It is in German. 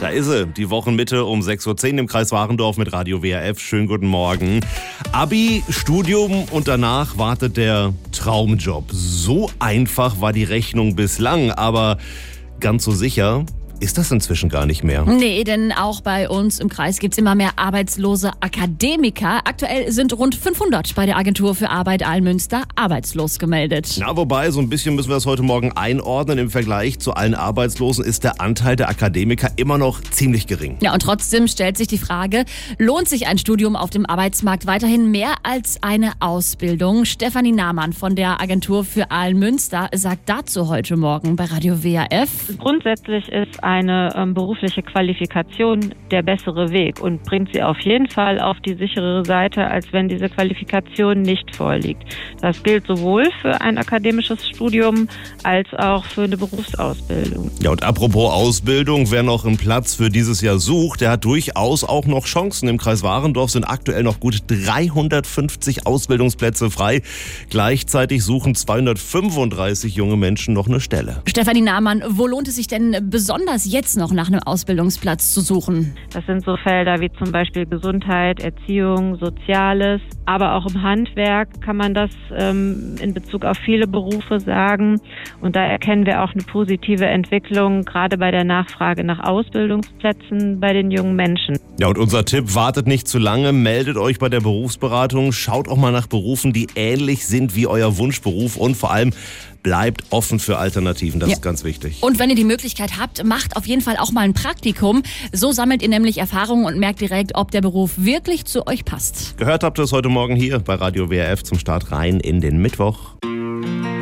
Da ist sie, die Wochenmitte um 6.10 Uhr im Kreis Warendorf mit Radio WRF. Schönen guten Morgen. Abi, Studium und danach wartet der Traumjob. So einfach war die Rechnung bislang, aber ganz so sicher ist das inzwischen gar nicht mehr. Nee, denn auch bei uns im Kreis gibt es immer mehr arbeitslose Akademiker. Aktuell sind rund 500 bei der Agentur für Arbeit Aalen-Münster arbeitslos gemeldet. Na, wobei, so ein bisschen müssen wir das heute Morgen einordnen. Im Vergleich zu allen Arbeitslosen ist der Anteil der Akademiker immer noch ziemlich gering. Ja, und trotzdem stellt sich die Frage, lohnt sich ein Studium auf dem Arbeitsmarkt weiterhin mehr als eine Ausbildung? Stefanie Nahmann von der Agentur für Aalen-Münster sagt dazu heute Morgen bei Radio WRF. Grundsätzlich ist eine berufliche Qualifikation der bessere Weg und bringt sie auf jeden Fall auf die sicherere Seite, als wenn diese Qualifikation nicht vorliegt. Das gilt sowohl für ein akademisches Studium als auch für eine Berufsausbildung. Ja, und apropos Ausbildung, wer noch einen Platz für dieses Jahr sucht, der hat durchaus auch noch Chancen. Im Kreis Warendorf sind aktuell noch gut 350 Ausbildungsplätze frei. Gleichzeitig suchen 235 junge Menschen noch eine Stelle. Stefanie Nahmann, wo lohnt es sich denn besonders jetzt noch nach einem Ausbildungsplatz zu suchen? Das sind so Felder wie zum Beispiel Gesundheit, Erziehung, Soziales, aber auch im Handwerk kann man das in Bezug auf viele Berufe sagen. Und da erkennen wir auch eine positive Entwicklung, gerade bei der Nachfrage nach Ausbildungsplätzen bei den jungen Menschen. Ja, und unser Tipp, wartet nicht zu lange, meldet euch bei der Berufsberatung, schaut auch mal nach Berufen, die ähnlich sind wie euer Wunschberuf und vor allem bleibt offen für Alternativen, das ist ganz wichtig. Und wenn ihr die Möglichkeit habt, macht auf jeden Fall auch mal ein Praktikum. So sammelt ihr nämlich Erfahrungen und merkt direkt, ob der Beruf wirklich zu euch passt. Gehört habt ihr es heute Morgen hier bei Radio WRF zum Start rein in den Mittwoch.